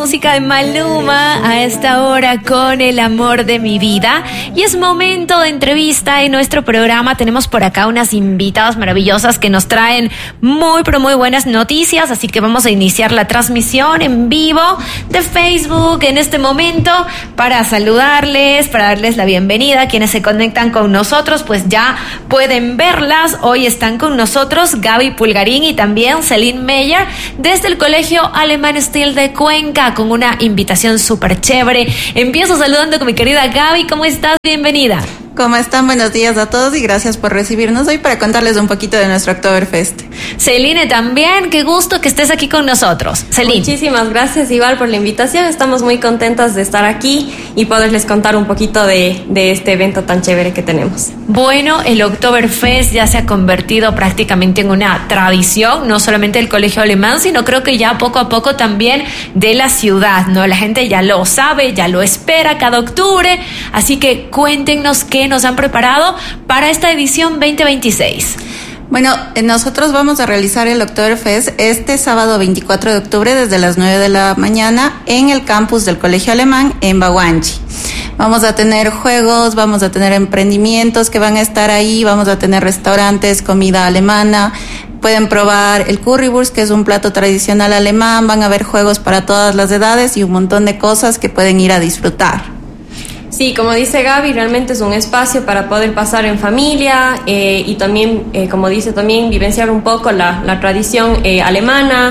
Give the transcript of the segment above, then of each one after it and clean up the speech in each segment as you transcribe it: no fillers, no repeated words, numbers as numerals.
música de Maluma a esta hora con El amor de mi vida. Y es momento de entrevista en nuestro programa. Tenemos por acá unas invitadas maravillosas que nos traen muy buenas noticias. Así que vamos a iniciar la transmisión en vivo de Facebook en este momento para saludarles, para darles la bienvenida. Quienes se conectan con nosotros, pues ya pueden verlas. Hoy están con nosotros Gaby Pulgarín y también Celine Meyer desde el Colegio Alemán Steel de Cuenca, con una invitación súper chévere. Empiezo saludando con mi querida Gaby. ¿Cómo estás? Bienvenida. ¿Cómo están? Buenos días a todos y gracias por recibirnos hoy para contarles un poquito de nuestro Oktoberfest. Celine también, qué gusto que estés aquí con nosotros. Celine. Muchísimas gracias igual por la invitación, estamos muy contentas de estar aquí y poderles contar un poquito de este evento tan chévere que tenemos. Bueno, el Oktoberfest ya se ha convertido prácticamente en una tradición, no solamente del Colegio Alemán, sino creo que ya poco a poco también de la ciudad, ¿no? La gente ya lo sabe, ya lo espera cada octubre, así que cuéntenos qué nos han preparado para esta edición 2026. Bueno, nosotros vamos a realizar el Oktoberfest este sábado 24 de octubre desde las 9 de la mañana en el campus del Colegio Alemán en Baguanchi. Vamos a tener juegos, vamos a tener emprendimientos que van a estar ahí, vamos a tener restaurantes, comida alemana. Pueden probar el Currywurst, que es un plato tradicional alemán, van a haber juegos para todas las edades y un montón de cosas que pueden ir a disfrutar. Sí, como dice Gaby, realmente es un espacio para poder pasar en familia y también, como dice, también vivenciar un poco la tradición alemana,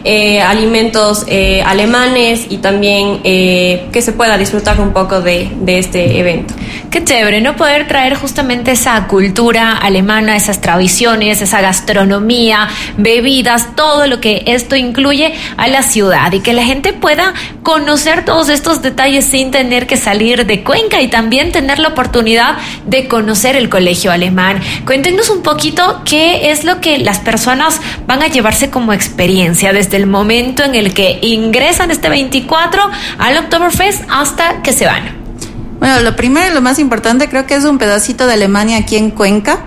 alimentos alemanes y también que se pueda disfrutar un poco de este evento. Qué chévere, ¿no? Poder traer justamente esa cultura alemana, esas tradiciones, esa gastronomía, bebidas, todo lo que esto incluye a la ciudad y que la gente pueda conocer todos estos detalles sin tener que salir de Cuenca y también tener la oportunidad de conocer el Colegio Alemán. Cuéntenos un poquito qué es lo que las personas van a llevarse como experiencia desde el momento en el que ingresan este 24 al Oktoberfest hasta que se van. Bueno, lo primero y lo más importante creo que es un pedacito de Alemania aquí en Cuenca.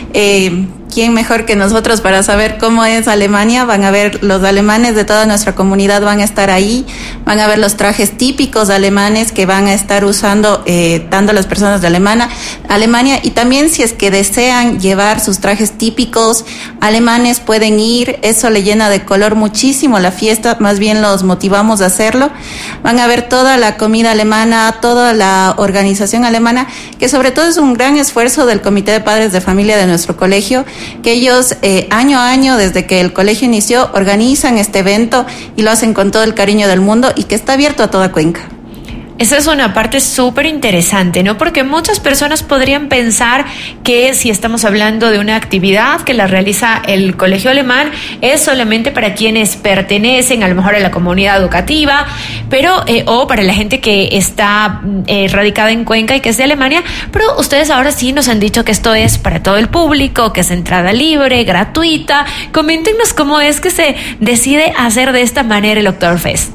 ¿Quién mejor que nosotros para saber cómo es Alemania? Van a ver los alemanes de toda nuestra comunidad, van a estar ahí, van a ver los trajes típicos alemanes que van a estar usando tanto las personas de Alemania, y también si es que desean llevar sus trajes típicos alemanes pueden ir, eso le llena de color muchísimo la fiesta, más bien los motivamos a hacerlo. Van a ver toda la comida alemana, toda la organización alemana, que sobre todo es un gran esfuerzo del Comité de Padres de Familia de nuestro colegio, que ellos año a año, desde que el colegio inició, organizan este evento y lo hacen con todo el cariño del mundo y que está abierto a toda Cuenca. Esa es una parte súper interesante, ¿no? Porque muchas personas podrían pensar que si estamos hablando de una actividad que la realiza el Colegio Alemán es solamente para quienes pertenecen a lo mejor a la comunidad educativa, pero o para la gente que está radicada en Cuenca y que es de Alemania, pero ustedes ahora sí nos han dicho que esto es para todo el público, que es entrada libre, gratuita. Coméntenos cómo es que se decide hacer de esta manera el Oktoberfest.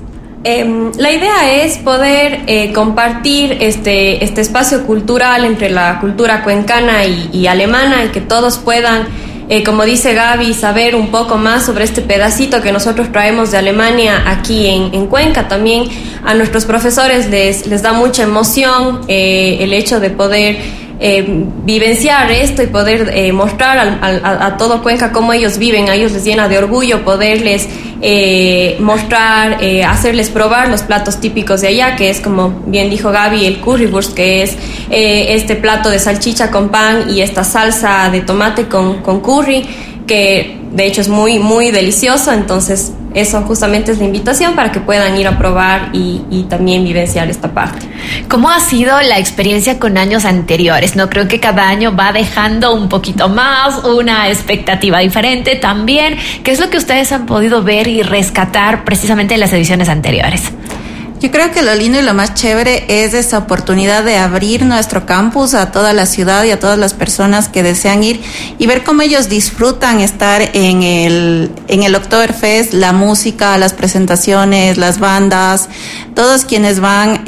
La idea es poder compartir este espacio cultural entre la cultura cuencana y alemana y que todos puedan, como dice Gaby, saber un poco más sobre este pedacito que nosotros traemos de Alemania aquí en Cuenca. También a nuestros profesores les da mucha emoción el hecho de poder vivenciar esto y poder mostrar a todo Cuenca cómo ellos viven. A ellos les llena de orgullo poderles mostrar, hacerles probar los platos típicos de allá, que es, como bien dijo Gaby, el Currywurst, que es este plato de salchicha con pan y esta salsa de tomate con curry, que de hecho es muy delicioso. Entonces eso justamente es la invitación para que puedan ir a probar y también vivenciar esta parte. ¿Cómo ha sido la experiencia con años anteriores? No creo que cada año va dejando un poquito más, una expectativa diferente también. ¿Qué es lo que ustedes han podido ver y rescatar precisamente en las ediciones anteriores? Yo creo que lo lindo y lo más chévere es esa oportunidad de abrir nuestro campus a toda la ciudad y a todas las personas que desean ir y ver cómo ellos disfrutan estar en el Oktoberfest, la música, las presentaciones, las bandas, todos quienes van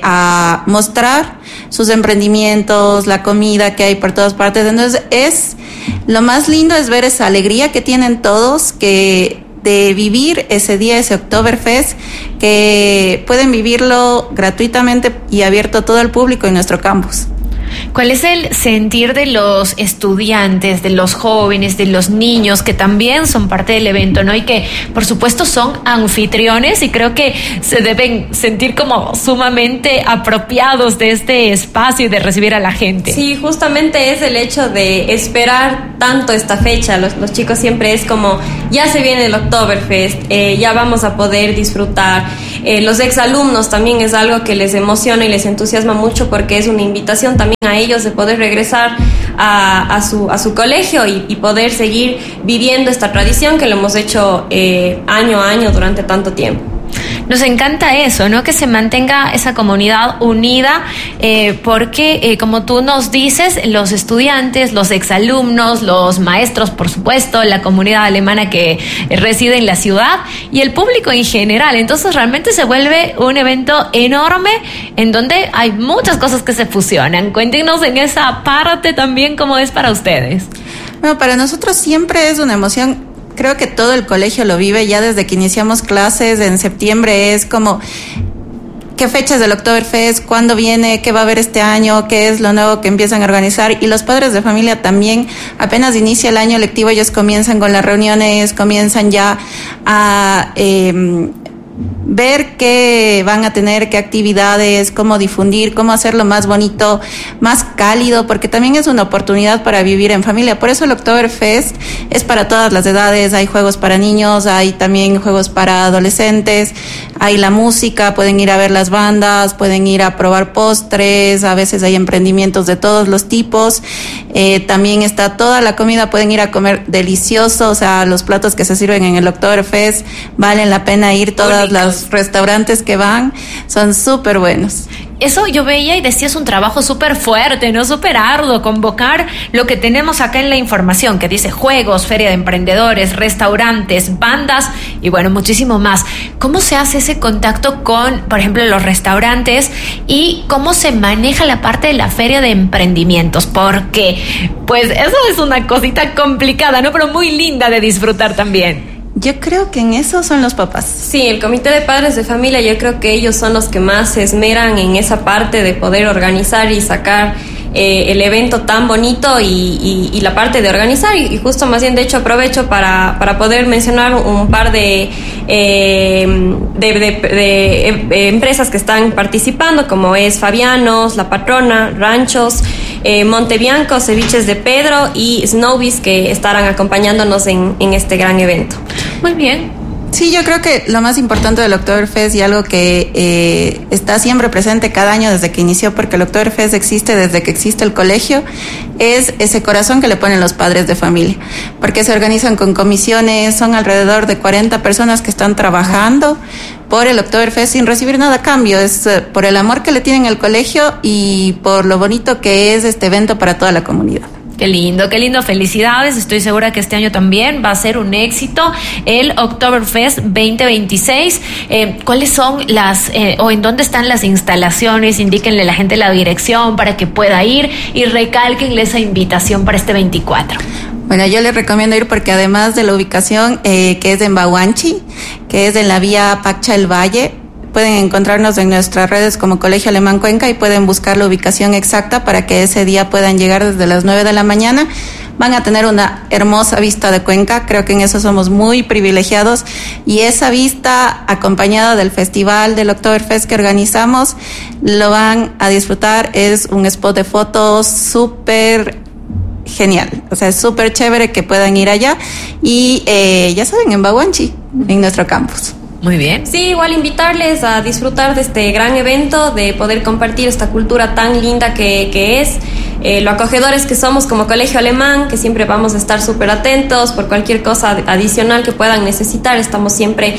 a mostrar sus emprendimientos, la comida que hay por todas partes. Entonces lo más lindo es ver esa alegría que tienen todos, que de vivir ese día, ese Oktoberfest, que pueden vivirlo gratuitamente y abierto a todo el público en nuestro campus. ¿Cuál es el sentir de los estudiantes, de los jóvenes, de los niños que también son parte del evento, ¿no? Y que, por supuesto, son anfitriones y creo que se deben sentir como sumamente apropiados de este espacio y de recibir a la gente. Sí, justamente es el hecho de esperar tanto esta fecha. Los chicos siempre es como, ya se viene el Oktoberfest, ya vamos a poder disfrutar. Los exalumnos también es algo que les emociona y les entusiasma mucho porque es una invitación también a ellos de poder regresar a su colegio y poder seguir viviendo esta tradición que lo hemos hecho año a año durante tanto tiempo. Nos encanta eso, ¿no? Que se mantenga esa comunidad unida, porque como tú nos dices, los estudiantes, los exalumnos, los maestros, por supuesto, la comunidad alemana que reside en la ciudad y el público en general. Entonces realmente se vuelve un evento enorme en donde hay muchas cosas que se fusionan. Cuéntenos en esa parte también cómo es para ustedes. Bueno, para nosotros siempre es una emoción. Creo que todo el colegio lo vive ya desde que iniciamos clases en septiembre. Es como, ¿qué fechas del Oktoberfest? ¿Cuándo viene? ¿Qué va a haber este año? ¿Qué es lo nuevo que empiezan a organizar? Y los padres de familia también, apenas inicia el año lectivo, ellos comienzan con las reuniones, comienzan ya a ver qué van a tener, qué actividades, cómo difundir, cómo hacerlo más bonito, más cálido, porque también es una oportunidad para vivir en familia. Por eso el Oktoberfest es para todas las edades. Hay juegos para niños, hay también juegos para adolescentes, hay la música, pueden ir a ver las bandas, pueden ir a probar postres, a veces hay emprendimientos de todos los tipos. También está toda la comida, pueden ir a comer delicioso, o sea, los platos que se sirven en el Oktoberfest valen la pena ir. Todos los restaurantes que van son súper buenos. Eso yo veía y decía, es un trabajo súper fuerte, ¿no? Súper arduo, convocar lo que tenemos acá en la información, que dice juegos, feria de emprendedores, restaurantes, bandas y bueno, muchísimo más. ¿Cómo se hace ese contacto con, por ejemplo, los restaurantes y cómo se maneja la parte de la feria de emprendimientos? Porque, pues, eso es una cosita complicada, ¿no? Pero muy linda de disfrutar también. Yo creo que en eso son los papás. Sí, el comité de padres de familia, yo creo que ellos son los que más se esmeran en esa parte de poder organizar y sacar el evento tan bonito y la parte de organizar y justo más bien de hecho aprovecho para poder mencionar un par de empresas que están participando, como es Fabianos, La Patrona, Ranchos, Montebianco, Ceviches de Pedro y Snowbiz, que estarán acompañándonos en este gran evento. Muy bien. Sí, yo creo que lo más importante del Oktoberfest y algo que está siempre presente cada año desde que inició, porque el Oktoberfest existe desde que existe el colegio, es ese corazón que le ponen los padres de familia, porque se organizan con comisiones, son alrededor de 40 personas que están trabajando por el Oktoberfest sin recibir nada a cambio. Es por el amor que le tienen al colegio y por lo bonito que es este evento para toda la comunidad. Qué lindo, felicidades, estoy segura que este año también va a ser un éxito el Oktoberfest 2026. ¿Cuáles son o en dónde están las instalaciones? Indíquenle a la gente la dirección para que pueda ir y recálquenle esa invitación para este 24. Bueno, yo les recomiendo ir porque además de la ubicación que es en Bahuanchi, que es en la vía Paccha el Valle, pueden encontrarnos en nuestras redes como Colegio Alemán Cuenca y pueden buscar la ubicación exacta para que ese día puedan llegar desde las 9 de la mañana. Van a tener una hermosa vista de Cuenca, creo que en eso somos muy privilegiados, y esa vista acompañada del festival del Oktoberfest que organizamos, lo van a disfrutar. Es un spot de fotos súper genial, o sea, es súper chévere que puedan ir allá y ya saben, en Bahuanchi, en nuestro campus. Muy bien. Sí, igual invitarles a disfrutar de este gran evento, de poder compartir esta cultura tan linda que es, lo acogedores que somos como colegio alemán, que siempre vamos a estar súper atentos por cualquier cosa adicional que puedan necesitar. Estamos siempre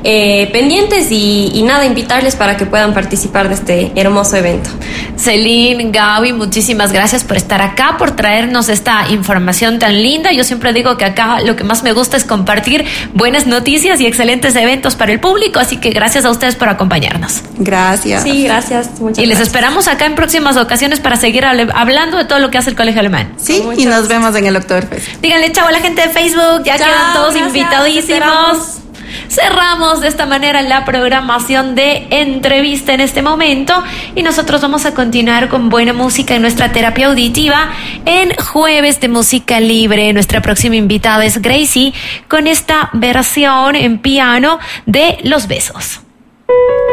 pendientes y nada, invitarles para que puedan participar de este hermoso evento. Celine, Gaby, muchísimas gracias por estar acá, por traernos esta información tan linda. Yo siempre digo que acá lo que más me gusta es compartir buenas noticias y excelentes eventos para el público, así que gracias a ustedes por acompañarnos. Gracias. Sí, gracias. Muchas y les gracias. esperamos acá en próximas ocasiones para seguir hablando de todo lo que hace el Colegio Alemán. Sí, y nos vemos en el Oktoberfest. Díganle chao a la gente de Facebook, ya Chao, quedan todos gracias, invitadísimos. Cerramos de esta manera la programación de entrevista en este momento y nosotros vamos a continuar con buena música en nuestra terapia auditiva en Jueves de Música Libre. Nuestra próxima invitada es Gracie con esta versión en piano de Los Besos.